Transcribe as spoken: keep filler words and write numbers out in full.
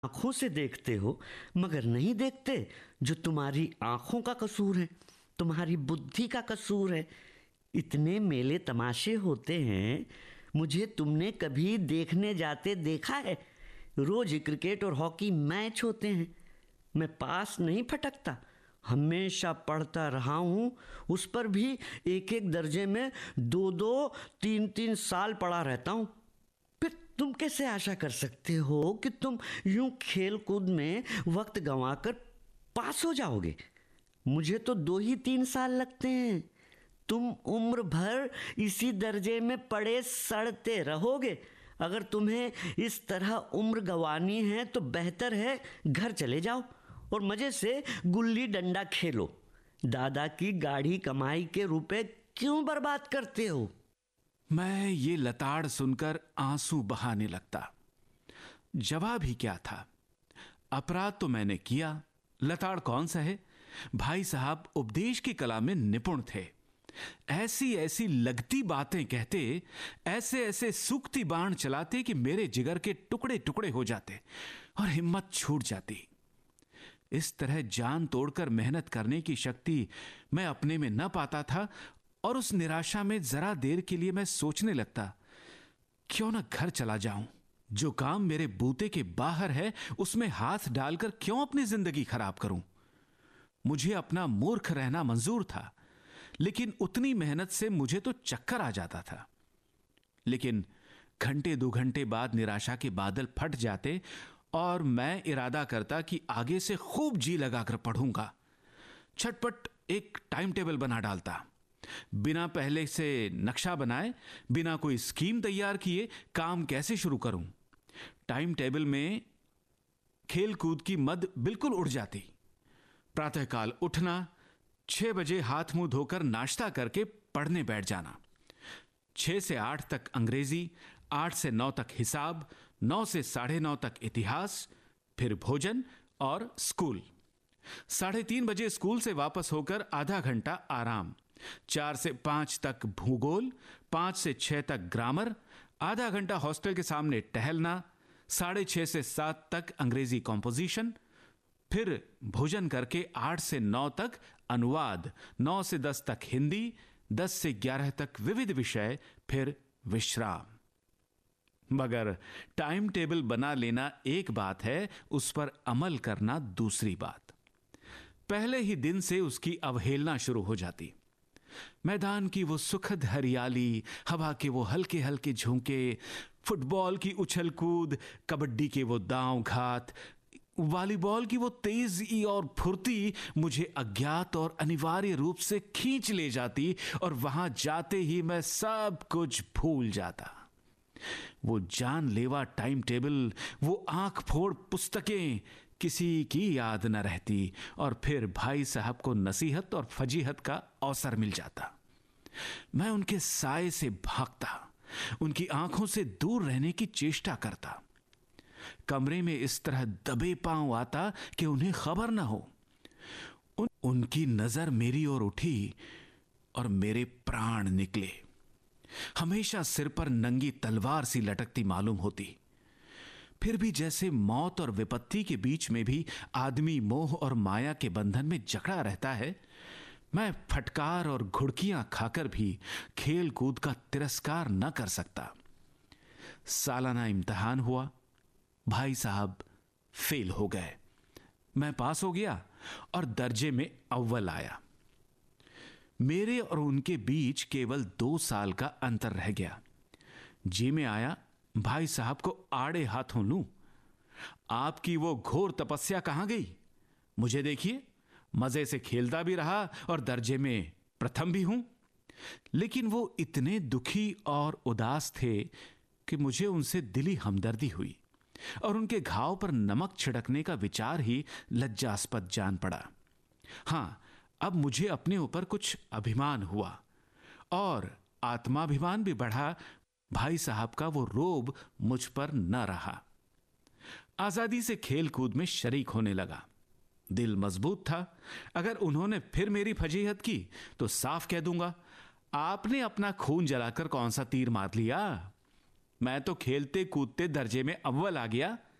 आंखों से देखते हो मगर नहीं देखते। जो तुम्हारी आंखों का कसूर है, तुम्हारी बुद्धि का कसूर है। इतने मेले तमाशे होते हैं, मुझे तुमने कभी देखने जाते देखा है? रोज क्रिकेट और हॉकी मैच होते हैं, मैं पास नहीं फटकता। हमेशा पढ़ता रहा हूँ, उस पर भी एक एक दर्जे में दो दो तीन तीन साल पढ़ा रहता हूँ। फिर तुम कैसे आशा कर सकते हो कि तुम यूं खेल कूद में वक्त गंवाकर पास हो जाओगे? मुझे तो दो ही तीन साल लगते हैं। तुम उम्र भर इसी दर्जे में पड़े सड़ते रहोगे। अगर तुम्हें इस तरह उम्र गंवानी है तो बेहतर है घर चले जाओ और मजे से गुल्ली डंडा खेलो। दादा की गाढ़ी कमाई के रुपए क्यों बर्बाद करते हो? मैं ये लताड़ सुनकर आंसू बहाने लगता। जवाब ही क्या था? अपराध तो मैंने किया, लताड़ कौन सा है? भाई साहब उपदेश की कला में निपुण थे। ऐसी ऐसी लगती बातें कहते, ऐसे ऐसे सूखती बाण चलाते कि मेरे जिगर के टुकड़े टुकड़े हो जाते और हिम्मत छूट जाती। इस तरह जान तोड़कर मेहनत करने की शक्ति मैं अपने में न पाता था और उस निराशा में जरा देर के लिए मैं सोचने लगता, क्यों ना घर चला जाऊं। जो काम मेरे बूते के बाहर है उसमें हाथ डालकर क्यों अपनी जिंदगी खराब करूं। मुझे अपना मूर्ख रहना मंजूर था, लेकिन उतनी मेहनत से मुझे तो चक्कर आ जाता था। लेकिन घंटे दो घंटे बाद निराशा के बादल फट जाते और मैं इरादा करता कि आगे से खूब जी लगाकर पढ़ूंगा। छटपट एक टाइम टेबल बना डालता, बिना पहले से नक्शा बनाए, बिना कोई स्कीम तैयार किए काम कैसे शुरू करूं। टाइम टेबल में खेल कूद की मद बिल्कुल उड़ जाती। प्रातःकाल उठना, छह बजे हाथ मुंह धोकर नाश्ता करके पढ़ने बैठ जाना। छह से आठ तक अंग्रेजी, आठ से नौ तक हिसाब, नौ से साढ़े नौ तक इतिहास, फिर भोजन और स्कूल। साढ़े तीन बजे स्कूल से वापस होकर आधा घंटा आराम। चार से पांच तक भूगोल, पांच से छह तक ग्रामर, आधा घंटा हॉस्टल के सामने टहलना। साढ़े छह से सात तक अंग्रेजी कॉम्पोजिशन, फिर भोजन करके आठ से नौ तक अनुवाद, नौ से दस तक हिंदी, दस से ग्यारह तक विविध विषय, फिर विश्राम। मगर टाइम टेबल बना लेना एक बात है, उस पर अमल करना दूसरी बात। पहले ही दिन से उसकी अवहेलना शुरू हो जाती। मैदान की वो सुखद हरियाली, हवा के वो हल्के हल्के झोंके, फुटबॉल की उछल कूद, कबड्डी के वो दांव घात, वॉलीबॉल की वो तेजी और फुर्ती मुझे अज्ञात और अनिवार्य रूप से खींच ले जाती और वहां जाते ही मैं सब कुछ भूल जाता। वो जानलेवा टाइम टेबल, वो आंख फोड़ पुस्तकें, किसी की याद न रहती और फिर भाई साहब को नसीहत और फजीहत का अवसर मिल जाता। मैं उनके साए से भागता, उनकी आंखों से दूर रहने की चेष्टा करता। कमरे में इस तरह दबे पांव आता कि उन्हें खबर न हो। उन, उनकी नजर मेरी ओर उठी और मेरे प्राण निकले। हमेशा सिर पर नंगी तलवार सी लटकती मालूम होती। फिर भी जैसे मौत और विपत्ति के बीच में भी आदमी मोह और माया के बंधन में जकड़ा रहता है, मैं फटकार और घुड़कियां खाकर भी खेल कूद का तिरस्कार न कर सकता। सालाना इम्तिहान हुआ, भाई साहब फेल हो गए, मैं पास हो गया और दर्जे में अव्वल आया। मेरे और उनके बीच केवल दो साल का अंतर रह गया। जी में आया भाई साहब को आड़े हाथों लूं। आपकी वो घोर तपस्या कहां गई? मुझे देखिए, मजे से खेलता भी रहा और दर्जे में प्रथम भी हूं। लेकिन वो इतने दुखी और उदास थे कि मुझे उनसे दिली हमदर्दी हुई और उनके घाव पर नमक छिड़कने का विचार ही लज्जास्पद जान पड़ा। हां, अब मुझे अपने ऊपर कुछ अभिमान हुआ और आत्माभिमान भी बढ़ा। भाई साहब का वो रोब मुझ पर न रहा। आजादी से खेल कूद में शरीक होने लगा। दिल मजबूत था। अगर उन्होंने फिर मेरी फजीहत की तो साफ कह दूंगा, आपने अपना खून जलाकर कौन सा तीर मार लिया? मैं तो खेलते कूदते दर्जे में अव्वल आ गया।